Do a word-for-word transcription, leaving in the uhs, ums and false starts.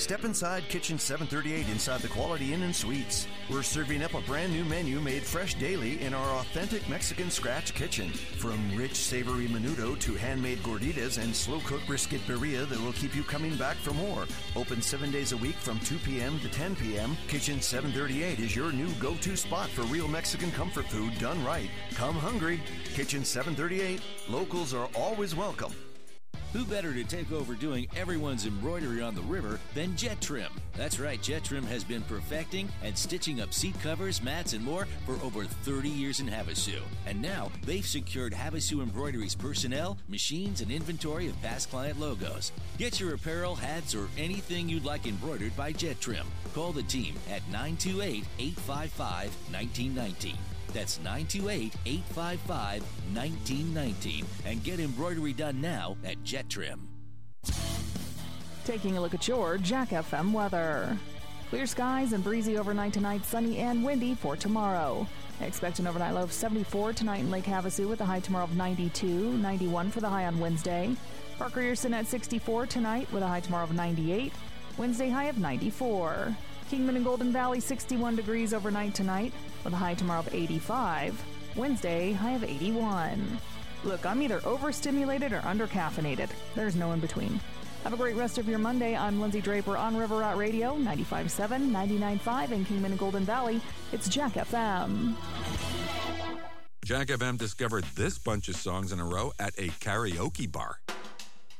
Step inside Kitchen seven thirty-eight inside the Quality Inn and Suites. We're serving up a brand new menu made fresh daily in our authentic Mexican scratch kitchen. From rich, savory menudo to handmade gorditas and slow-cooked brisket birria that will keep you coming back for more. Open seven days a week from two p.m. to ten p.m., Kitchen seven thirty-eight is your new go-to spot for real Mexican comfort food done right. Come hungry. Kitchen seven thirty-eight. Locals are always welcome. Who better to take over doing everyone's embroidery on the river than Jet Trim? That's right, Jet Trim has been perfecting and stitching up seat covers, mats, and more for over thirty years in Havasu. And now they've secured Havasu Embroidery's personnel, machines, and inventory of past client logos. Get your apparel, hats, or anything you'd like embroidered by Jet Trim. Call the team at nine two eight, eight five five, one nine one nine. That's nine two eight, eight five five, one nine one nine. And get embroidery done now at Jet Trim. Taking a look at your Jack F M weather. Clear skies and breezy overnight tonight, sunny and windy for tomorrow. Expect an overnight low of seventy-four tonight in Lake Havasu with a high tomorrow of ninety-two, ninety-one for the high on Wednesday. Park Grierson at sixty-four tonight with a high tomorrow of ninety-eight. Wednesday high of ninety-four. Kingman and Golden Valley sixty-one degrees overnight tonight with a high tomorrow of eighty-five. Wednesday high of eighty-one. Look, I'm either overstimulated or undercaffeinated. There's no in between. Have a great rest of your Monday. I'm Lindsay Draper on River Rat Radio, ninety-five point seven, ninety-nine point five in Kingman and Golden Valley. It's Jack F M. Jack F M discovered this bunch of songs in a row at a karaoke bar.